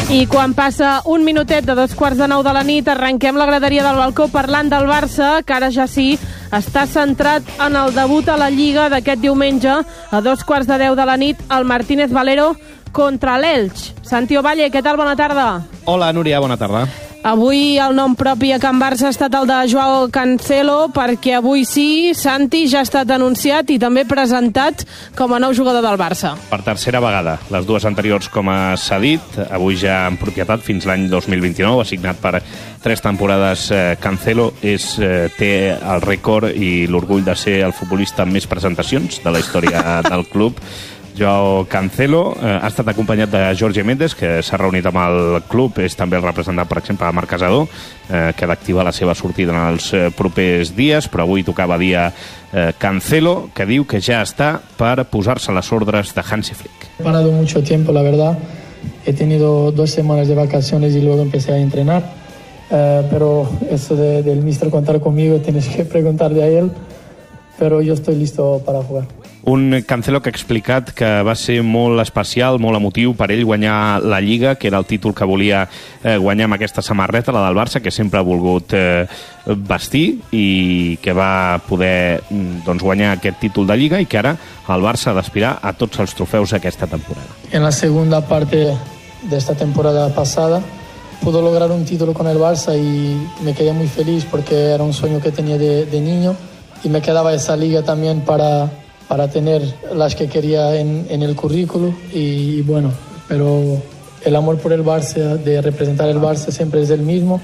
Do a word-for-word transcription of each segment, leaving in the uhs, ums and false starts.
I quan passa un minutet de dos quarts de nou de la nit, arrenquem la graderia del balcó parlant del Barça, que ara ja sí està centrat en el debut a la Lliga d'aquest diumenge a dos quarts de deu de la nit, el Martínez Valero contra l'Elx. Santi Ovalle, què tal? Bona tarda. Hola, Núria, bona tarda. Avui el nom propi a Can Barça ha estat el de Joao Cancelo, perquè avui sí, Santi ja ha estat anunciat i també presentat com a nou jugador del Barça. Per tercera vegada, les dues anteriors com s'ha dit, avui ja en propietat fins l'any dos mil vint-i-nou, assignat per tres temporades. Cancelo és, té el rècord i l'orgull de ser el futbolista amb més presentacions de la història del club. Joao Cancelo eh, ha estat acompanyat de Jorge Mendes, que s'ha reunit amb el club, és també el representant, per exemple, de Marc Casador, eh, que ha d'activar la seva sortida en els eh, propers dies, però avui tocava dia eh, Cancelo, que diu que ja està per posar-se a les ordres de Hansi Flick. He parado mucho tiempo, la verdad. He tenido dos semanas de vacaciones y luego empecé a entrenar, eh, pero eso de, del míster contar conmigo tienes que preguntarle a él, pero yo estoy listo para jugar. Un Cancelo que ha explicat que va ser molt especial, molt emotiu per ell guanyar la Lliga, que era el títol que volia eh, guanyar amb aquesta samarreta, la del Barça, que sempre ha volgut eh, vestir i que va poder doncs, guanyar aquest títol de Lliga i que ara el Barça ha d'aspirar a tots els trofeus aquesta temporada. En la segunda parte de esta temporada pasada pudo lograr un título con el Barça y me quedé muy feliz porque era un sueño que tenía de, de niño y me quedaba esa Liga también para... para tener las que quería en, en el currículo y, y bueno, pero el amor por el Barça, de representar el Barça siempre es el mismo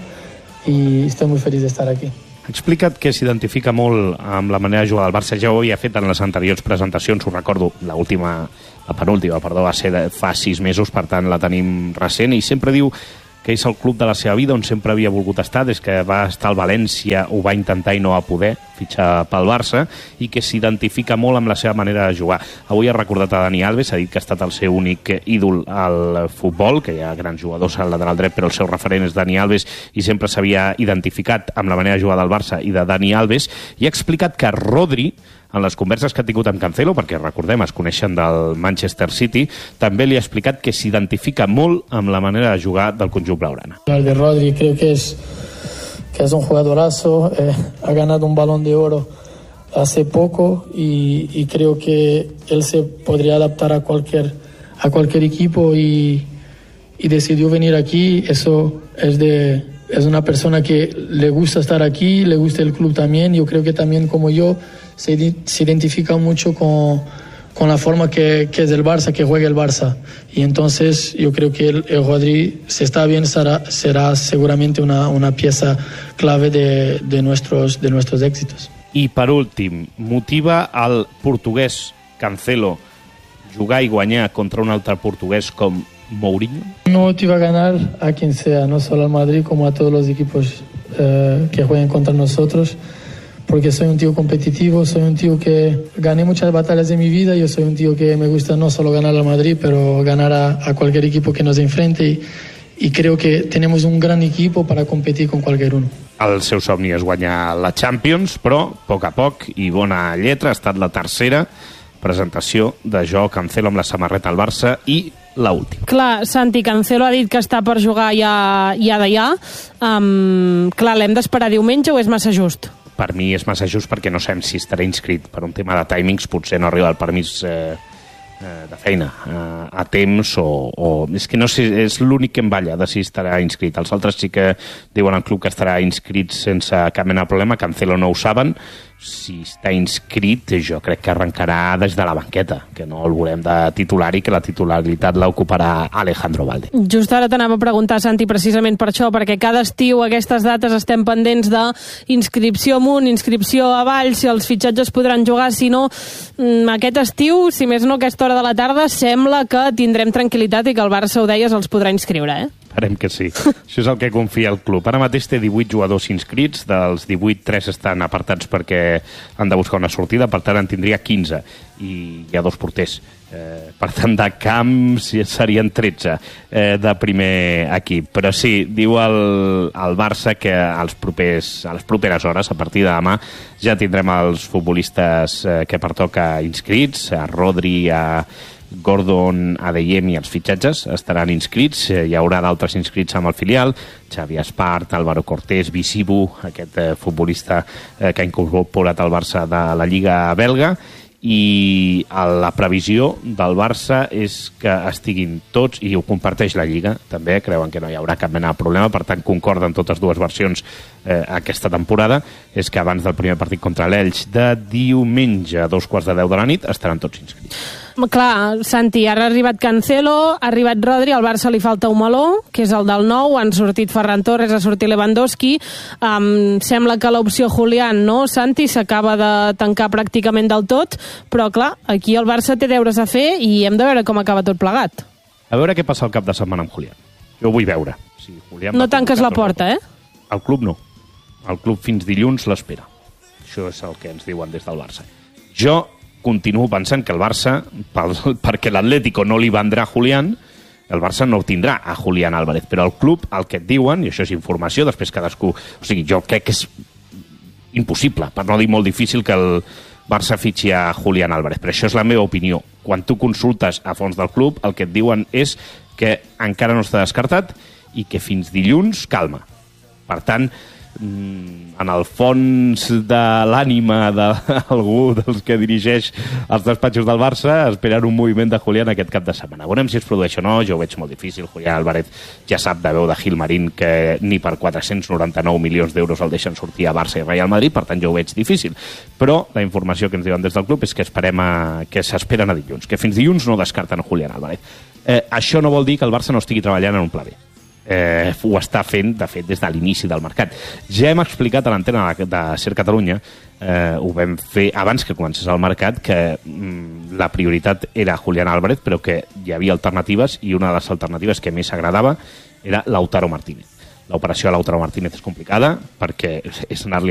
y estoy muy feliz de estar aquí. Ha explicat que s'identifica molt amb la manera de jugar del Barça. Ja ho havia fet en les anteriors presentacions, ho recordo, l'última, la penúltima, perdó, va ser de fa sis mesos, per tant la tenim recent, i sempre diu que és el club de la seva vida on sempre havia volgut estar, des que va estar al València ho va intentar i no va poder fitxar pel Barça, i que s'identifica molt amb la seva manera de jugar. Avui ha recordat a Dani Alves, ha dit que ha estat el seu únic ídol al futbol, que hi ha grans jugadors al lateral dret, però el seu referent és Dani Alves, i sempre s'havia identificat amb la manera de jugar del Barça i de Dani Alves, i ha explicat que Rodri, en les converses que ha tingut amb Cancelo, perquè recordem, es coneixen del Manchester City, també li ha explicat que s'identifica molt amb la manera de jugar del conjunt blaugrana. El de Rodri creo que es, que es un jugadorazo, eh, ha ganado un Balón de Oro hace poco y, y creo que él se podría adaptar a cualquier, a cualquier equipo y, y decidió venir aquí. Eso es de... Es una persona que le gusta estar aquí, le gusta el club también. Yo creo que también, como yo, se, se identifica mucho con, con la forma que, que es el Barça, que juega el Barça. Y entonces yo creo que el, el Rodri, si está bien, será, será seguramente una, una pieza clave de, de, nuestros, de nuestros éxitos. I per últim, motiva al portuguès Cancelo jugar i guanyar contra un altre portuguès com Mourinho? No motiva a ganar a quien sea, no solo al Madrid, como a todos los equipos eh, que jueguen contra nosotros, porque soy un tío competitivo, soy un tío que gané muchas batallas de mi vida, yo soy un tío que me gusta no solo ganar al Madrid, pero ganar a, a cualquier equipo que nos enfrente y, y creo que tenemos un gran equipo para competir con cualquier uno. El seu somni és guanyar la Champions, però a poc a poc i bona lletra ha estat la tercera presentació de Joao Cancelo amb la samarreta al Barça i l'última. Clar, Santi, Cancelo ha dit que està per jugar ja, ja de ja. Um, clar, l'hem d'esperar diumenge o és massa just? Per mi és massa just perquè no sabem si estarà inscrit. Per un tema de timings potser no arriba el permís eh, eh, de feina eh, a temps o, o... És que no sé, és l'únic que em balla de si estarà inscrit. Els altres sí que diuen al club que estarà inscrit sense cap mena de problema. Cancelo no ho saben. Si està inscrit, jo crec que arrencarà des de la banqueta, que no el volem de titular i que la titularitat l'ocuparà Alejandro Balde. Just ara t'anava a preguntar, Santi, precisament per això, perquè cada estiu a aquestes dates estem pendents d'inscripció amunt, inscripció avall, si els fitxatges podran jugar, si no, aquest estiu, si més no a aquesta hora de la tarda, sembla que tindrem tranquil·litat i que el Barça, ho deies, els podrà inscriure, eh? Esperem que sí. Això és el que confia el club. Ara mateix té divuit jugadors inscrits, dels divuit, tres estan apartats perquè han de buscar una sortida, per tant en tindria quinze, i hi ha dos porters. Eh, per tant, de camp serien tretze eh, de primer equip. Però sí, diu el, el Barça que als propers, a les properes hores, a partir de demà, ja tindrem els futbolistes eh, que pertoca inscrits, a Rodri, a Gordon, Adeyemi i els fitxatges estaran inscrits. Hi haurà d'altres inscrits amb el filial, Xavi Espart, Álvaro Cortés, Visibu, aquest eh, futbolista eh, que ha incorporat el Barça de la Lliga belga, i la previsió del Barça és que estiguin tots, i ho comparteix la Lliga també, creuen que no hi haurà cap mena de problema, per tant concorden totes dues versions eh, aquesta temporada, és que abans del primer partit contra l'Elx de diumenge a dos quarts de deu de la nit estaran tots inscrits. Clar, Santi, ara ha arribat Cancelo, ha arribat Rodri, al Barça li falta un meló, que és el del nou, han sortit Ferran Torres, ha sortit Lewandowski, um, sembla que l'opció Julián, no, Santi, s'acaba de tancar pràcticament del tot, però clar, aquí el Barça té deures a fer i hem de veure com acaba tot plegat. A veure què passa el cap de setmana amb Julián. Jo ho vull veure. Si Julián no tanques la porta, eh? El club no. El club fins dilluns l'espera. Això és el que ens diuen des del Barça. Jo continuo pensant que el Barça, pel, perquè l'Atlético no li vendrà a Julián, el Barça no tindrà a Julián Álvarez, però el club, el que et diuen, i això és informació, després cadascú... O sigui, jo crec que és impossible, per no dir molt difícil, que el Barça fitxi a Julián Álvarez, però això és la meva opinió. Quan tu consultes a fons del club, el que et diuen és que encara no està descartat i que fins dilluns calma. Per tant, en el fons de l'ànima d'algú dels que dirigeix els despatxos del Barça esperen un moviment de Julián aquest cap de setmana. Veurem si es produeix o no, jo ho veig molt difícil. Julián Álvarez ja sap de veu de Gilmarín que ni per quatre-cents noranta-nou milions d'euros el deixen sortir a Barça i Real Madrid, per tant jo ho veig difícil. Però la informació que ens diuen des del club és que esperem a, que s'esperen a dilluns, que fins dilluns no descarten Julián Álvarez. Eh, això no vol dir que el Barça no estigui treballant en un pla B. Eh, ho està fent, de fet, des de l'inici del mercat. Ja hem explicat a l'antena de, de Ser Catalunya, eh, ho vam fer abans que comencés el mercat, que mm, la prioritat era Julián Álvarez, però que hi havia alternatives, i una de les alternatives que més agradava era Lautaro Martínez. L'operació a Lautaro Martínez és complicada, perquè és anar-li